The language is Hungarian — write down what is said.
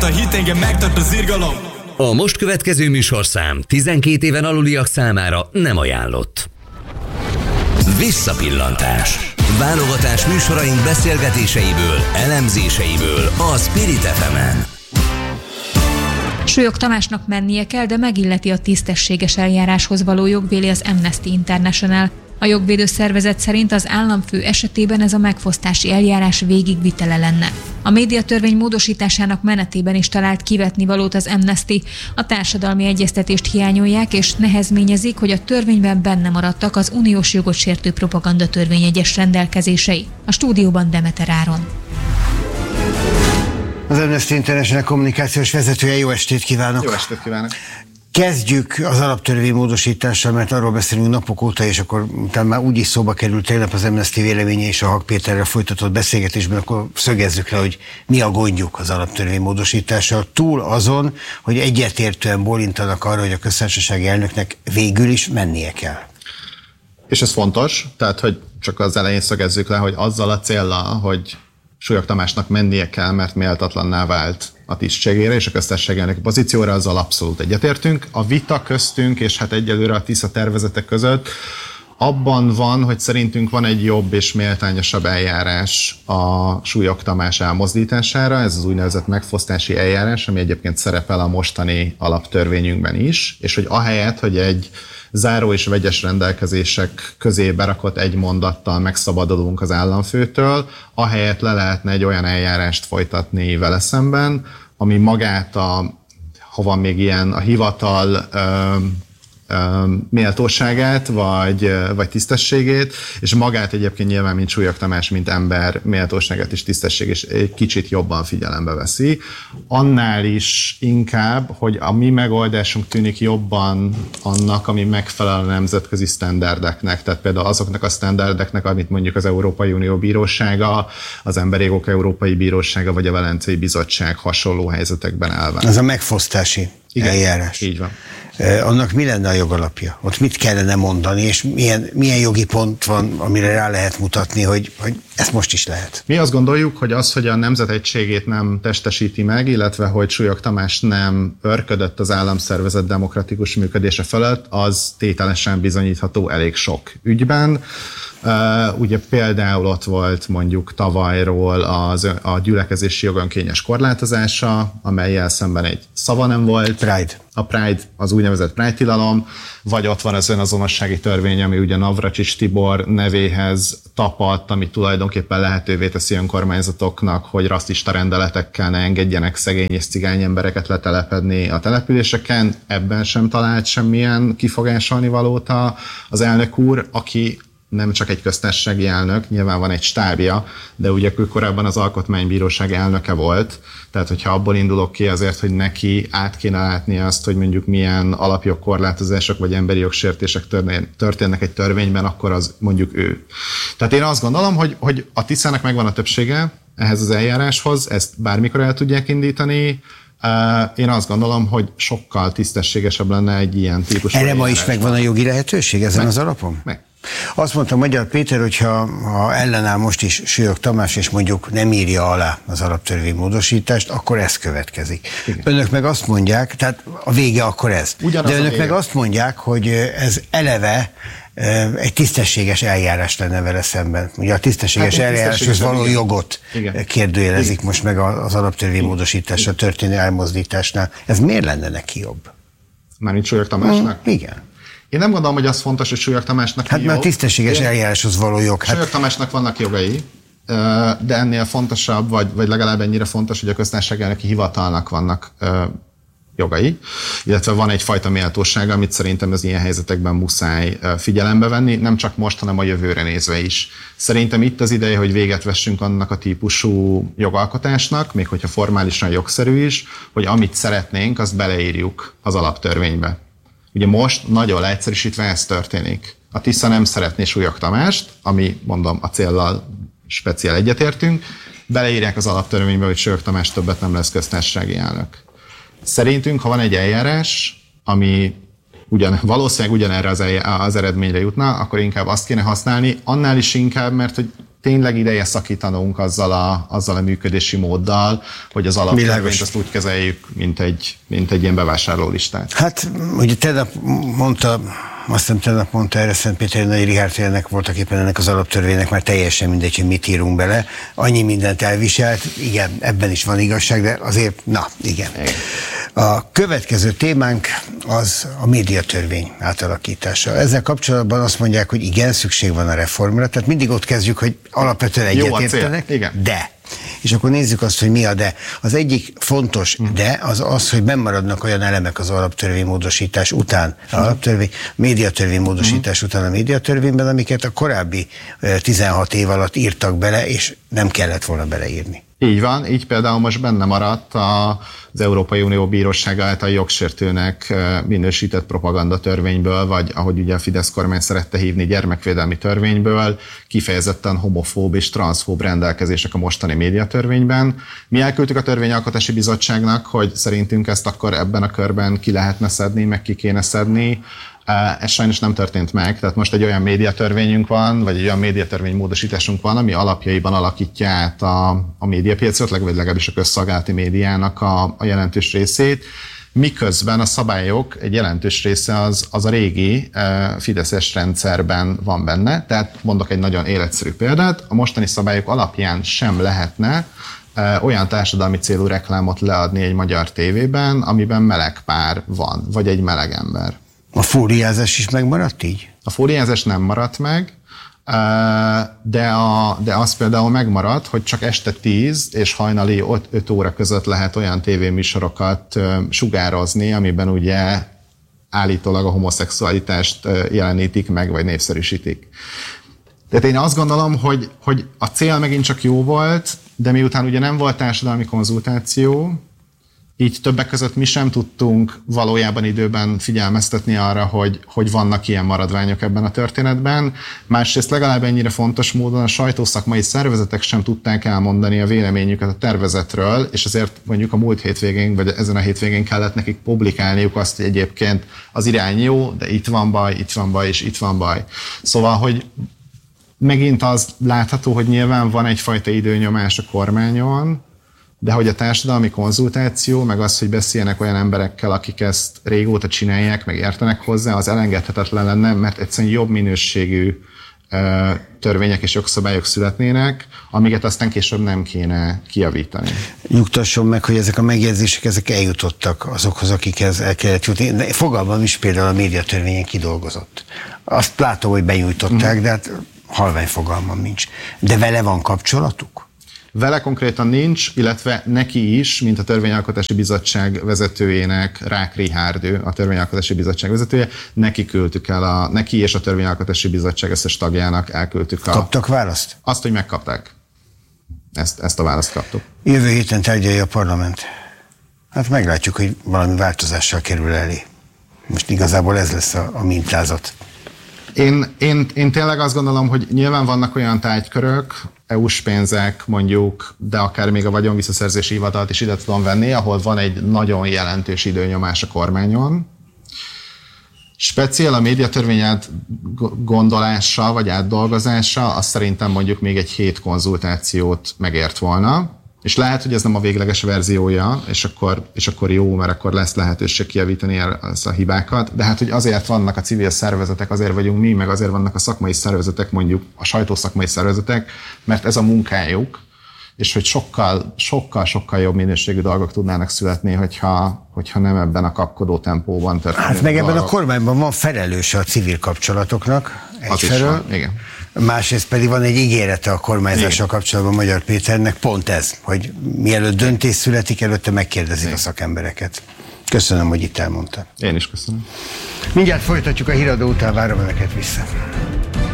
a hit, engem megtart az irgalom. A most következő műsorszám 12 éven aluliak számára nem ajánlott. Visszapillantás. Válogatás műsoraink beszélgetéseiből, elemzéseiből a Spirit FM-en. Súlyog Tamásnak mennie kell, de megilleti a tisztességes eljáráshoz való jog, véli az Amnesty International. A jogvédő szervezet szerint az államfő esetében ez a megfosztási eljárás végigvitele lenne. A médiatörvény módosításának menetében is talált kivetnivalót az Amnesty. A társadalmi egyeztetést hiányolják és nehezményezik, hogy a törvényben benne maradtak az uniós jogot sértő propagandatörvény egyes rendelkezései. A stúdióban Demeter Áron. Az Amnesty International kommunikációs vezetője, jó estét kívánok! Jó estét kívánok! Kezdjük az alaptörvény módosítással, mert arról beszélünk napok óta, és akkor utána már úgyis szóba került tegnap az Amnesty véleménye és a Hak Péterrel folytatott beszélgetésben, akkor szögezzük le, hogy mi a gondjuk az alaptörvény módosítással. Túl azon, hogy egyetértően bólintanak arra, hogy a köztársasági elnöknek végül is mennie kell. És ez fontos, tehát hogy csak az elején szögezzük le, hogy azzal a céllal, hogy Súlyog Tamásnak mennie kell, mert méltatlanná vált a tisztségére és a köztársasági elnöki pozícióra, azzal abszolút egyetértünk. A vita köztünk és hát egyelőre a TISZA tervezetek között abban van, hogy szerintünk van egy jobb és méltányosabb eljárás a Súlyog Tamás elmozdítására, ez az úgynevezett megfosztási eljárás, ami egyébként szerepel a mostani alaptörvényünkben is, és hogy ahelyett, hogy egy záró és vegyes rendelkezések közé berakott egy mondattal megszabadulunk az államfőtől, ahelyett le lehetne egy olyan eljárást folytatni vele szemben, ami magát ha van még ilyen, a hivatal méltóságát, vagy tisztességét, és magát egyébként nyilván, mint Súlyog Tamás, mint ember méltóságát és tisztességét is egy kicsit jobban figyelembe veszi. Annál is inkább, hogy a mi megoldásunk tűnik jobban annak, ami megfelel a nemzetközi sztenderdeknek, tehát például azoknak a sztenderdeknek, amit mondjuk az Európai Unió Bírósága, az Emberi Jogok Európai Bírósága, vagy a Velencei Bizottság hasonló helyzetekben elvár. Ez a megfosztási eljárás. Így van. Annak mi lenne a jogalapja? Ott mit kellene mondani, és milyen jogi pont van, amire rá lehet mutatni, hogy ezt most is lehet? Mi azt gondoljuk, hogy az, hogy a nemzet egységét nem testesíti meg, illetve hogy Súlyog Tamás nem örködött az államszervezet demokratikus működése fölött, az tételesen bizonyítható elég sok ügyben. Ugye például ott volt mondjuk tavalyról a gyülekezési jog önkényes korlátozása, amellyel szemben egy szava nem volt. Pride. A Pride, az úgynevezett Pride tilalom, vagy ott van az önazonossági törvény, ami ugye Navracsics Tibor nevéhez tapadt, ami tulajdonképpen lehetővé teszi önkormányzatoknak, hogy rasszista rendeletekkel ne engedjenek szegény és cigány embereket letelepedni a településeken. Ebben sem talált semmilyen kifogásolni valót az elnök úr, aki nem csak egy köztársasági elnök, nyilván van egy stábja, de ugye ő korábban az Alkotmánybíróság elnöke volt, tehát hogyha abból indulok ki azért, hogy neki át kéne látni azt, hogy mondjuk milyen alapjogkorlátozások vagy emberi jogsértések történnek egy törvényben, akkor az mondjuk ő. Tehát én azt gondolom, hogy a TISZA-nak megvan a többsége ehhez az eljáráshoz, ezt bármikor el tudják indítani. Én azt gondolom, hogy sokkal tisztességesebb lenne egy ilyen típusú eljárás. Erre ma is megvan a jogi lehetőség ezen az alapon? Meg. Azt mondta Magyar Péter, hogy ha ellenáll most is Súlyog Tamás, és mondjuk nem írja alá az alaptörvény módosítást, akkor ez következik. Igen. Önök meg azt mondják, tehát a vége akkor ez. Ugyanaz de önök meg azt mondják, hogy ez eleve egy tisztességes eljárás lenne vele szemben. Ugye a tisztességes eljáráshoz való jogot kérdőjelezik most meg az alaptörvény módosításra történő elmozdításnál. Ez miért lenne neki jobb? Mármint Súlyog Tamásnak? Igen. Én nem gondolom, hogy az fontos, hogy Súlyog Tamásnak hát mert a tisztességes eljáráshoz való jog. Súlyog Tamásnak vannak jogai, de ennél fontosabb, vagy legalább ennyire fontos, hogy a köztársasági elnöki hivatalnak vannak jogai, illetve van egyfajta méltósága, amit szerintem az ilyen helyzetekben muszáj figyelembe venni, nem csak most, hanem a jövőre nézve is. Szerintem itt az ideje, hogy véget vessünk annak a típusú jogalkotásnak, még hogyha formálisan jogszerű is, hogy amit szeretnénk, azt beleírjuk az alaptörvénybe. Ugye most nagyon leegyszerűsítve ez történik. A TISZA nem szeretné Súlyog Tamást, ami mondom a céllal speciál egyetértünk, beleírják az alaptörvénybe, hogy Súlyog Tamás többet nem lesz köztársasági elnök. Szerintünk, ha van egy eljárás, ami valószínűleg ugyanerre az eredményre jutna, akkor inkább azt kéne használni, annál is inkább, mert hogy tényleg ideje szakítanunk azzal a működési móddal, hogy az alaptörvényt azt úgy kezeljük, mint egy ilyen bevásárlólistát. Hát, ugye tegnap mondta erre Szentpéteri Nagy Richárd voltak éppen ennek az alaptörvénynek már teljesen mindegy, hogy mit írunk bele. Annyi mindent elviselt, igen, ebben is van igazság, de azért, igen. A következő témánk az a médiatörvény átalakítása. Ezzel kapcsolatban azt mondják, hogy igen, szükség van a reformra, tehát mindig ott kezdjük, hogy alapvetően egyetértenek, de. És akkor nézzük azt, hogy mi a de. Az egyik fontos de az, hogy bennmaradnak olyan elemek az alaptörvény módosítás után, médiatörvény módosítás után a médiatörvényben, amiket a korábbi 16 év alatt írtak bele, és nem kellett volna beleírni. Így van, így például most benne maradt az Európai Unió Bírósága által jogsértőnek minősített propagandatörvényből, vagy ahogy ugye a Fidesz kormány szerette hívni, gyermekvédelmi törvényből, kifejezetten homofób és transzfób rendelkezések a mostani médiatörvényben. Mi elküldtük a Törvényalkotási Bizottságnak, hogy szerintünk ezt akkor ebben a körben ki lehetne szedni, meg ki kéne szedni. Ez sajnos nem történt meg, tehát most egy olyan médiatörvényünk van, vagy egy olyan médiatörvény módosításunk van, ami alapjaiban alakítja át a médiapiacot, vagy legalábbis a közszolgálati médiának a jelentős részét, miközben a szabályok egy jelentős része az a régi fideszes rendszerben van benne, tehát mondok egy nagyon életszerű példát, a mostani szabályok alapján sem lehetne olyan társadalmi célú reklámot leadni egy magyar tévében, amiben meleg pár van, vagy egy meleg ember. A fóliázás is megmaradt így? A fóliázás nem maradt meg, de az például megmaradt, hogy csak este 10 és hajnali 5 óra között lehet olyan tévéműsorokat sugározni, amiben ugye állítólag a homoszexualitást jelenítik meg, vagy népszerűsítik. Tehát én azt gondolom, hogy a cél megint csak jó volt, de miután ugye nem volt társadalmi konzultáció, így többek között mi sem tudtunk valójában időben figyelmeztetni arra, hogy vannak ilyen maradványok ebben a történetben. Másrészt legalább ennyire fontos módon a sajtószakmai szervezetek sem tudták elmondani a véleményüket a tervezetről, és ezért mondjuk a múlt hétvégén, vagy ezen a hétvégén kellett nekik publikálniuk azt, hogy egyébként az irány jó, de itt van baj, és itt van baj. Szóval, hogy megint az látható, hogy nyilván van egyfajta időnyomás a kormányon, de hogy a társadalmi konzultáció, meg az, hogy beszéljenek olyan emberekkel, akik ezt régóta csinálják, meg értenek hozzá, az elengedhetetlen lenne, mert egyszerűen jobb minőségű törvények és jogszabályok születnének, amiket aztán később nem kéne kijavítani. Nyugtasson meg, hogy ezek a megjegyzések ezek eljutottak azokhoz, akikhez el kellett jutni. Fogalmam is például a médiatörvényen kidolgozott. Azt látom, hogy benyújtották, de hát halvány fogalmam nincs. De vele van kapcsolatuk? Vele konkrétan nincs, illetve neki is, mint a Törvényalkotási Bizottság vezetőjének, Rák Richárd, a Törvényalkotási Bizottság vezetője, neki és a Törvényalkotási Bizottság összes tagjának elküldtük Kaptak választ? Azt, hogy megkapták. Ezt a választ kaptuk. Jövő héten tárgyalja a parlament. Hát meglátjuk, hogy valami változással kerül elé. Most igazából ez lesz a mintázat. Én tényleg azt gondolom, hogy nyilván vannak olyan tárgykörök, EU-s pénzek mondjuk, de akár még a vagyonvisszaszerzési hivatalt is ide tudom venni, ahol van egy nagyon jelentős időnyomás a kormányon. Speciál a médiatörvény átgondolása vagy átdolgozása, az szerintem mondjuk még egy 7 konzultációt megért volna. És lehet, hogy ez nem a végleges verziója, és akkor jó, mert akkor lesz lehetőség kijavítani ezt a hibákat. De hát, hogy azért vannak a civil szervezetek, azért vagyunk mi, meg azért vannak a szakmai szervezetek, mondjuk a sajtószakmai szervezetek, mert ez a munkájuk, és hogy sokkal jobb minőségű dolgok tudnának születni, hogyha nem ebben a kapkodó tempóban történnek. Hát meg ebben a kormányban van felelőse a civil kapcsolatoknak egyfelől. Igen. Másrészt pedig van egy ígérete a kormányzással kapcsolatban Magyar Péternek, pont ez, hogy mielőtt döntés születik, előtte megkérdezik a szakembereket. Köszönöm, hogy itt elmondta. Én is köszönöm. Mindjárt folytatjuk a híradó után, várom önöket vissza.